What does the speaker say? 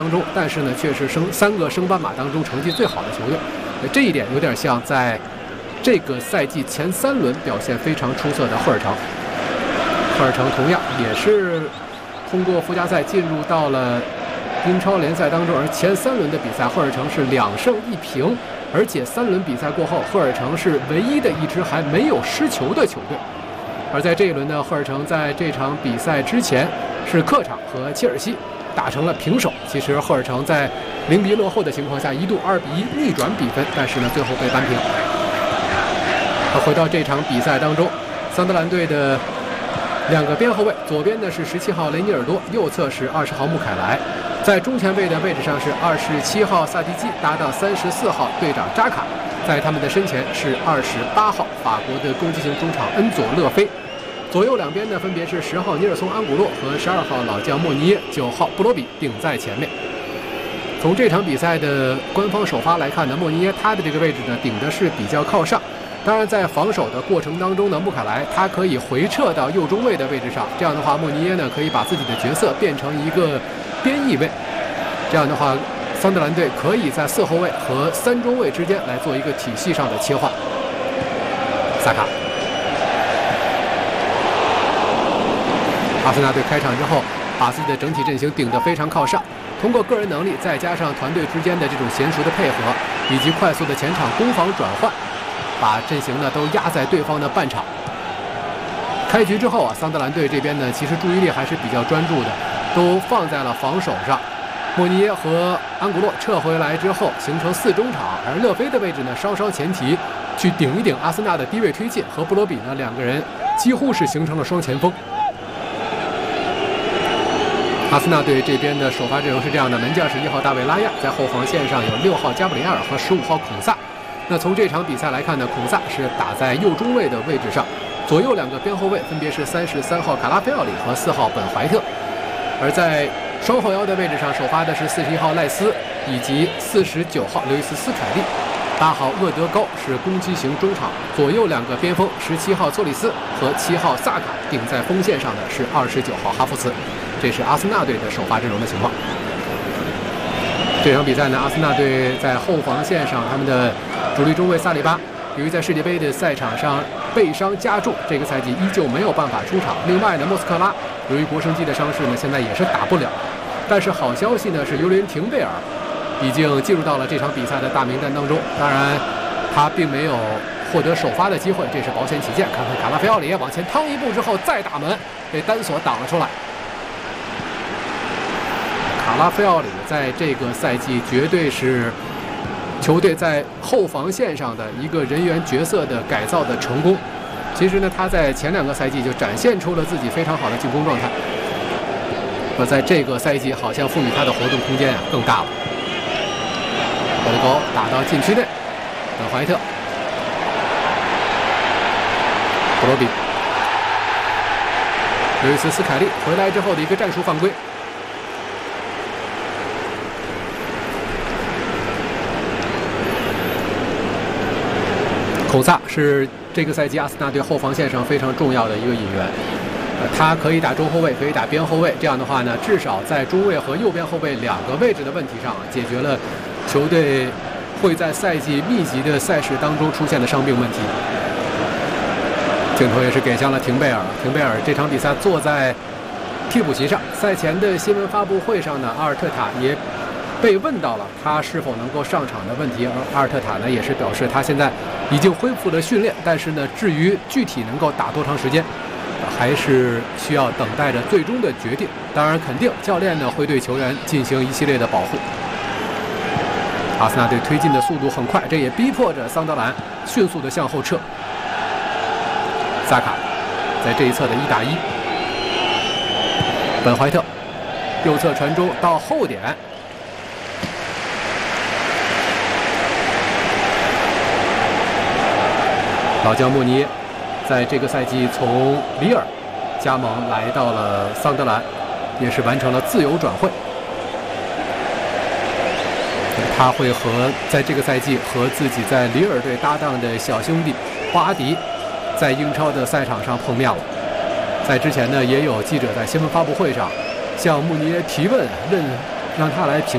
当中，但是呢，却是3个升班马当中成绩最好的球队。这一点有点像在这个赛季前3轮表现非常出色的赫尔城。赫尔城同样也是通过附加赛进入到了英超联赛当中，而前3轮的比赛，赫尔城是2胜1平，而且3轮比赛过后，赫尔城是唯一的一支还没有失球的球队。而在这一轮呢，赫尔城在这场比赛之前是客场和切尔西打成了平手。其实赫尔城在0比1落后的情况下，一度2比1逆转比分，但是呢，最后被扳平。回到这场比赛当中，桑德兰队的2个边后卫，左边呢是17号雷尼尔多，右侧是20号穆凯莱。在中前卫的位置上是27号萨迪基搭档34号队长扎卡，在他们的身前是28号法国的攻击型中场恩佐勒菲。左右两边呢分别是10号尼尔松安古洛和12号老将莫尼耶，9号布罗比顶在前面。从这场比赛的官方首发来看呢，莫尼耶他的这个位置呢顶的是比较靠上。当然，在防守的过程当中呢，穆凯莱他可以回撤到右中卫的位置上，这样的话，莫尼耶呢可以把自己的角色变成一个边翼位。这样的话，桑德兰队可以在4后卫和3中卫之间来做一个体系上的切换。萨卡，阿森纳队开场之后，把自己的整体阵型顶得非常靠上，通过个人能力，再加上团队之间的这种娴熟的配合，以及快速的前场攻防转换，把阵型呢都压在对方的半场。开局之后啊，桑德兰队这边呢其实注意力还是比较专注的，都放在了防守上。莫尼耶和安古洛撤回来之后，形成4中场，而勒菲的位置呢稍稍前提，去顶一顶阿森纳的低位推进，和布罗比呢2个人几乎是形成了双前锋。阿森纳队这边的首发阵容是这样的：门将是1号大卫拉亚，在后防线上有6号加布里埃尔和15号孔萨。那从这场比赛来看呢，孔萨是打在右中卫的位置上，左右2个边后卫分别是33号卡拉菲奥里和4号本怀特。而在双后腰的位置上，首发的是41号赖斯以及49号刘易斯·斯凯利，8号厄德高是攻击型中场，左右2个边锋17号佐里斯和7号萨卡，顶在锋线上的是29号哈弗茨。这是阿森纳队的首发阵容的情况。这场比赛呢，阿森纳队在后防线上，他们的主力中卫萨里巴由于在世界杯的赛场上背伤加重，这个赛季依旧没有办法出场。另外呢，莫斯科拉由于腘绳肌的伤势呢，现在也是打不了。但是好消息呢是，尤连廷贝尔已经进入到了这场比赛的大名单当中。当然，他并没有获得首发的机会，这是保险起见。看看卡拉菲奥里往前趟一步之后再打门，被单索挡了出来。卡拉菲奥里在这个赛季绝对是球队在后防线上的一个人员角色的改造的成功。其实呢，他在前2个赛季就展现出了自己非常好的进攻状态，而在这个赛季好像赋予他的活动空间更大了。德高打到禁区内，本怀特、布罗比、刘易斯·斯凯利回来之后的一个战术犯规。孔萨是这个赛季阿森纳队后防线上非常重要的一个引援，他可以打中后卫，可以打边后卫。这样的话呢，至少在中卫和右边后卫2个位置的问题上，解决了球队会在赛季密集的赛事当中出现的伤病问题。镜头也是给向了廷贝尔，廷贝尔这场比赛坐在替补席上。赛前的新闻发布会上呢，阿尔特塔也被问到了他是否能够上场的问题，而阿尔特塔呢也是表示他现在已经恢复了训练，但是呢，至于具体能够打多长时间，还是需要等待着最终的决定。当然，肯定教练呢会对球员进行一系列的保护。阿森纳队推进的速度很快，这也逼迫着桑德兰迅速的向后撤。萨卡在这一侧的1打1，本怀特右侧传中到后点。老将莫尼耶在这个赛季从里尔加盟来到了桑德兰，也是完成了自由转会。他会在这个赛季和自己在里尔队搭档的小兄弟霍阿迪在英超的赛场上碰面了。在之前呢，也有记者在新闻发布会上向莫尼耶提问，让他来评